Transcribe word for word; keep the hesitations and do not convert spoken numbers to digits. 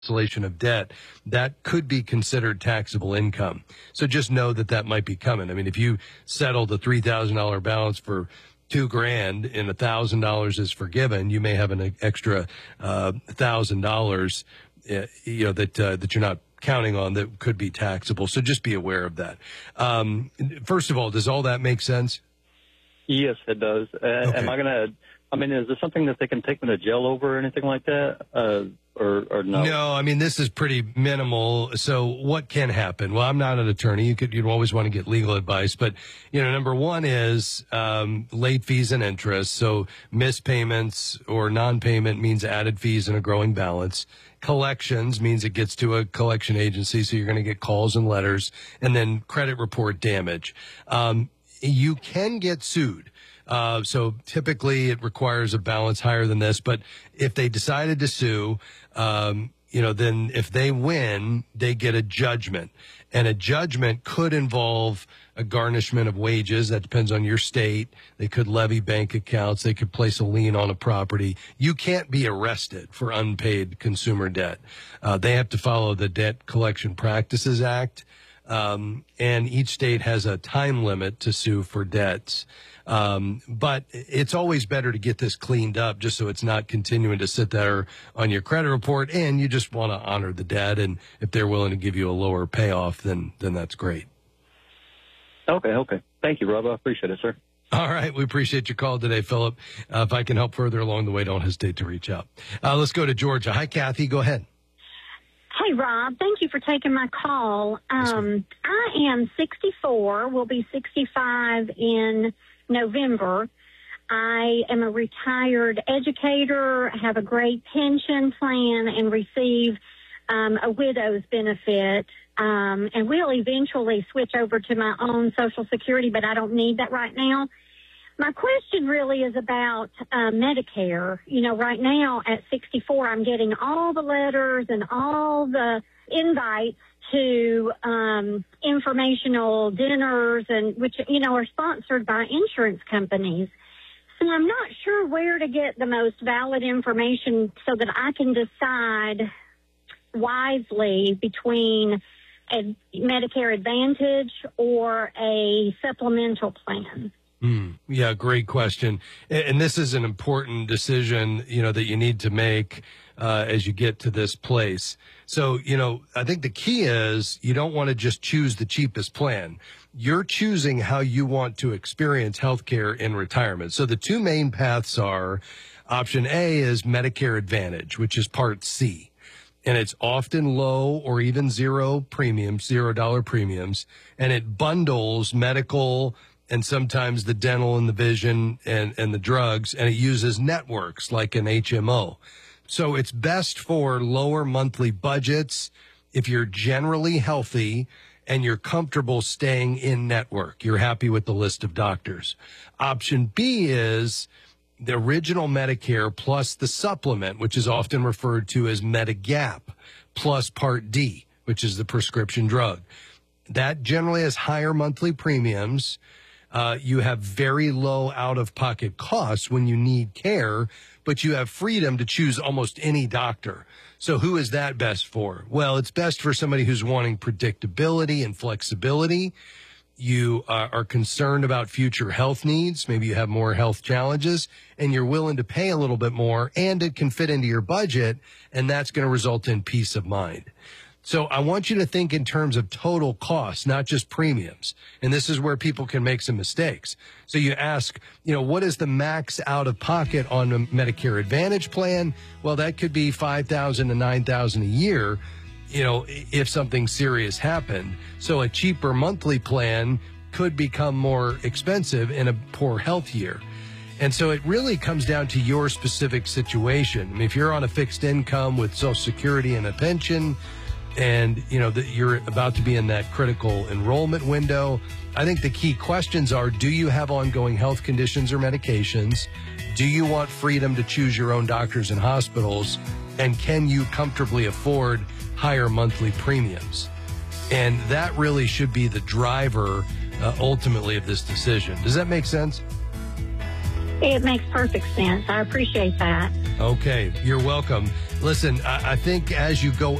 cancellation of debt, that could be considered taxable income. So just know that that might be coming. I mean, if you settled a three thousand dollars balance for two grand and a thousand dollars is forgiven, you may have an extra uh, thousand dollars, uh, you know, that uh, that you're not counting on that could be taxable. So just be aware of that. Um, first of all, does all that make sense? Yes, it does. Uh, Okay. Am I going to, I mean, is this something that they can take me to jail over or anything like that? Uh, or, or no? No, I mean, this is pretty minimal. So what can happen? Well, I'm not an attorney. You could, you'd always want to get legal advice. But, you know, number one is um, late fees and interest. So missed payments or non-payment means added fees and a growing balance. Collections means it gets to a collection agency, so you're going to get calls and letters. And then credit report damage. Um, you can get sued. Uh, so typically it requires a balance higher than this, but if they decided to sue, um, you know, then if they win, they get a judgment, and a judgment could involve a garnishment of wages. That depends on your state. They could levy bank accounts. They could place a lien on a property. You can't be arrested for unpaid consumer debt. Uh, they have to follow the Debt Collection Practices Act. Um, and each state has a time limit to sue for debts. Um, but it's always better to get this cleaned up just so it's not continuing to sit there on your credit report, and you just want to honor the debt. And if they're willing to give you a lower payoff, then, then that's great. Okay, okay. Thank you, Rob. I appreciate it, sir. All right. We appreciate your call today, Philip. Uh, if I can help further along the way, don't hesitate to reach out. Uh, let's go to Georgia. Hi, Kathy. Go ahead. Hey, Rob, thank you for taking my call. Um, I am sixty-four, will be sixty-five in November. I am a retired educator, have a great pension plan, and receive um, a widow's benefit. Um, and will eventually switch over to my own Social Security, but I don't need that right now. My question really is about uh, Medicare. You know, right now at sixty-four, I'm getting all the letters and all the invites to um, informational dinners, and which, you know, are sponsored by insurance companies. So I'm not sure where to get the most valid information so that I can decide wisely between a Medicare Advantage or a supplemental plan. Mm, yeah, great question. And, and this is an important decision, you know, that you need to make uh, as you get to this place. So, you know, I think the key is you don't want to just choose the cheapest plan. You're choosing how you want to experience healthcare in retirement. So the two main paths are option A is Medicare Advantage, which is Part C. And it's often low or even zero premiums, zero dollar premiums. And it bundles medical and sometimes the dental and the vision and, and the drugs, and it uses networks like an H M O. So it's best for lower monthly budgets if you're generally healthy and you're comfortable staying in network. You're happy with the list of doctors. Option B is the original Medicare plus the supplement, which is often referred to as Medigap, plus Part D, which is the prescription drug. That generally has higher monthly premiums. Uh, you have very low out-of-pocket costs when you need care, but you have freedom to choose almost any doctor. So who is that best for? Well, it's best for somebody who's wanting predictability and flexibility. You uh, are concerned about future health needs. Maybe you have more health challenges, and you're willing to pay a little bit more, and it can fit into your budget, and that's going to result in peace of mind. So I want you to think in terms of total costs, not just premiums. And this is where people can make some mistakes. So you ask, you know, what is the max out of pocket on a Medicare Advantage plan? Well, that could be five thousand dollars to nine thousand dollars a year, you know, if something serious happened. So a cheaper monthly plan could become more expensive in a poor health year. And so it really comes down to your specific situation. I mean, if you're on a fixed income with Social Security and a pension, and, you know, that you're about to be in that critical enrollment window, I think the key questions are, do you have ongoing health conditions or medications? Do you want freedom to choose your own doctors and hospitals? And can you comfortably afford higher monthly premiums? And that really should be the driver, uh, ultimately, of this decision. Does that make sense? It makes perfect sense. I appreciate that. Okay, you're welcome. Listen, I, I think as you go